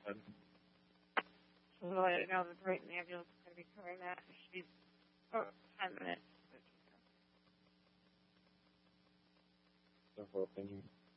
So we'll let it know the Brighton ambulance is going to be covering that. It should be 10 minutes. Thank you.